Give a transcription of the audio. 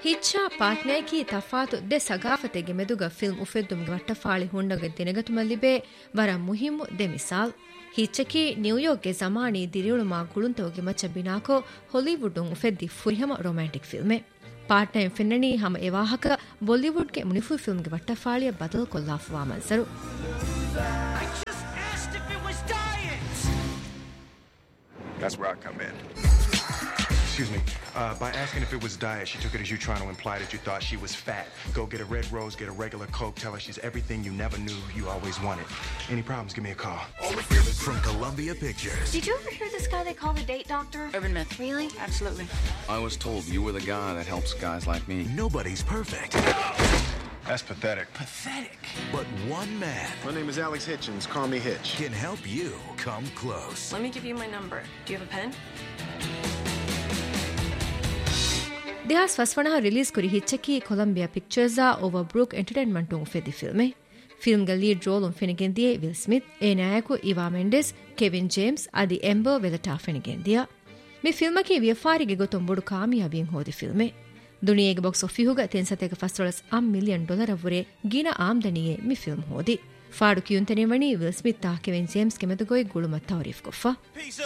ಹಿಚ್ಚಾ ಪಾಟ್ನಾಯ್ಕಿ ತಫಾತು ದೆ ಸಗಾಫತೆಗೆ ಮೆದುಗ film ಉಫೆದ್ದುಮ್ಗೆ ವಟ್ಟಫಾಳಿ ಹುಂಡಗೆ ದಿನಗತುಮಲ್ಲಿಬೆ ವರ ಮುಹಿಮ್ಮು ದೆ ಮಿಸಾಲ್ ಹಿಚ್ಚಕಿ ನ್ಯೂಯಾರ್ಕ್ಗೆ ಜಮಾನಿ ದಿರಿಯುಳುಮಾ ಗುಳುಂತವಗೆ ಮಚ್ಚ ಬಿನಾಕೋ ಹಾಲಿವುಡ್ಡುಂ ಉಫೆದ್ದಿ ಫುರಿಹಮ romantic ಫಿಲ್ಮೆ ಪಾಟ್ನಾಯಂ ಫಿನ್ನಣಿ ಹಮ ಎವಾಹಕ ಬಾಲಿವುಡ್ಗೆ ಮುನಿಫು ಫಿಲ್ಮ್ಗೆ ವಟ್ಟಫಾಳಿಯ ಬದಲು ಕೊಲ್ಲಾಫುವಾ ಮನ್ಸರು That's where I come in. Excuse me. By asking if it was diet, she took it as you trying to imply that you thought she was fat. Go get a red rose, get a regular Coke, tell her she's everything you never knew you always wanted. Any problems, give me a call. From Columbia Pictures. Did you ever hear this guy they call the date doctor? Urban myth. Really? Absolutely. I was told you were the guy that helps guys like me. Nobody's perfect. That's pathetic. Pathetic. But one man. My name is Alex Hitchens. Call me Hitch. Can help you come close. Let me give you my number. Do you have a pen? දෙහස් වස්වනහ release කුරි හිච්චකි Columbia පික්චර්සා ඕවර්බ්‍රූක් entertainment උන් ෆෙදි ෆිල්මේ ෆිල්ම්ග lead roll උන් ෆිනිගෙන්දියේ විල් Smith ඒ නායකු ඉවා මෙන්ඩෙස් Kevin James අදි එම්බර් වෙලටා ෆිනිගෙන්දියා මේ ෆිල්මකි වියෆාරිಗೆ ಗೊತ್ತೊಂ ಬೊಡು ಕಾಮಿಯಾಬಿಯಂ ಹೋದಿ ಫಿಲ್ಮೆ ದುನಿಯೆಗೆ box ಆಫೀಹುಗ ತೆನ್ಸತೆಗ ಫಸ್ಟ್ರೊಳಸ್ $1 million ಅವರೆ ಗಿನ ಆಮ್ದನಿಯೆ ಮಿ film ಹೋದಿ ಫಾಡು ಕಿಯುಂತನೆ ವಣಿ will Smith ತಾ Kevin James ಗೆ ಮೆದುಗೊಯ್ ಗುಳುಮ ತೌರೀಫ್ ಕೊಫ್ಫಾ